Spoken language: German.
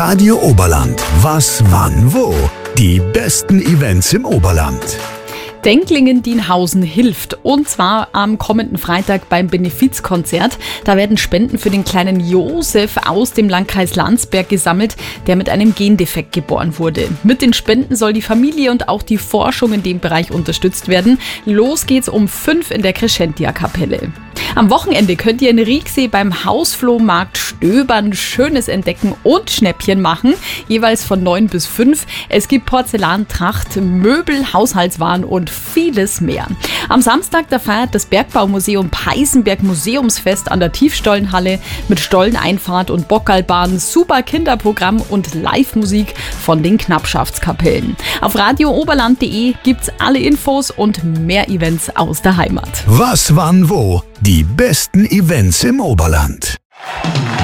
Radio Oberland. Was, wann, wo? Die besten Events im Oberland. Denklingen-Dienhausen hilft, und zwar am kommenden Freitag beim Benefizkonzert. Da werden Spenden für den kleinen Josef aus dem Landkreis Landsberg gesammelt, der mit einem Gendefekt geboren wurde. Mit den Spenden soll die Familie und auch die Forschung in dem Bereich unterstützt werden. Los geht's um 5 in der Crescentia-Kapelle. Am Wochenende könnt ihr in Rieksee beim Hausflohmarkt stöbern, Schönes entdecken und Schnäppchen machen, jeweils von 9 bis 5. Es gibt Porzellan, Tracht, Möbel, Haushaltswaren und vieles mehr. Am Samstag, da feiert das Bergbaumuseum Peißenberg Museumsfest an der Tiefstollenhalle mit Stolleneinfahrt und Bockerlbahn, super Kinderprogramm und Live-Musik von den Knappschaftskapellen. Auf radiooberland.de gibt's alle Infos und mehr Events aus der Heimat. Was, wann, wo? Die besten Events im Oberland.